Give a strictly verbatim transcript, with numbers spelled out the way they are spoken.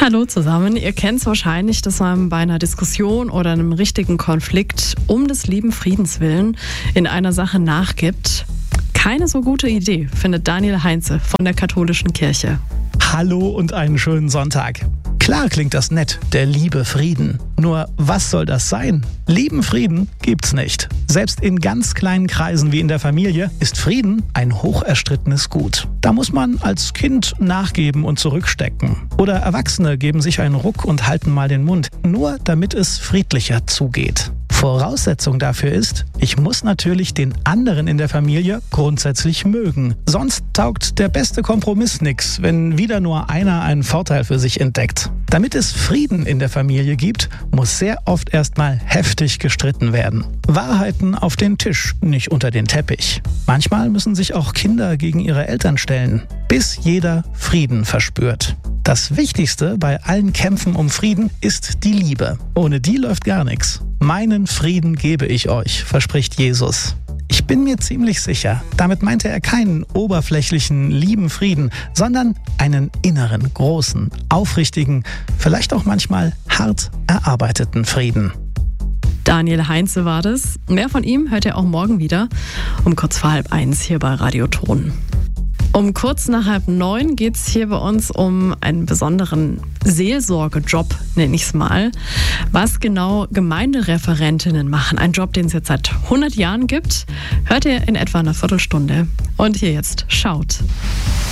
Hallo zusammen. Ihr kennt es wahrscheinlich, dass man bei einer Diskussion oder einem richtigen Konflikt um des lieben Friedens willen in einer Sache nachgibt. Keine so gute Idee, findet Daniel Heinze von der katholischen Kirche. Hallo und einen schönen Sonntag. Klar klingt das nett, der liebe Frieden. Nur was soll das sein? Lieben Frieden gibt's nicht. Selbst in ganz kleinen Kreisen wie in der Familie ist Frieden ein hocherstrittenes Gut. Da muss man als Kind nachgeben und zurückstecken. Oder Erwachsene geben sich einen Ruck und halten mal den Mund, nur damit es friedlicher zugeht. Voraussetzung dafür ist, ich muss natürlich den anderen in der Familie grundsätzlich mögen. Sonst taugt der beste Kompromiss nix, wenn wieder nur einer einen Vorteil für sich entdeckt. Damit es Frieden in der Familie gibt, muss sehr oft erstmal heftig gestritten werden. Wahrheiten auf den Tisch, nicht unter den Teppich. Manchmal müssen sich auch Kinder gegen ihre Eltern stellen, bis jeder Frieden verspürt. Das Wichtigste bei allen Kämpfen um Frieden ist die Liebe. Ohne die läuft gar nichts. Meinen Frieden gebe ich euch, verspricht Jesus. Ich bin mir ziemlich sicher, damit meinte er keinen oberflächlichen, lieben Frieden, sondern einen inneren, großen, aufrichtigen, vielleicht auch manchmal hart erarbeiteten Frieden. Daniel Heinze war das. Mehr von ihm hört ihr auch morgen wieder um kurz vor halb eins hier bei Radio Thron. Um kurz nach halb neun geht es hier bei uns um einen besonderen Seelsorgejob, nenne ich es mal. Was genau Gemeindereferentinnen machen, ein Job, den es jetzt seit hundert Jahren gibt, hört ihr in etwa einer Viertelstunde. Und hier jetzt, schaut.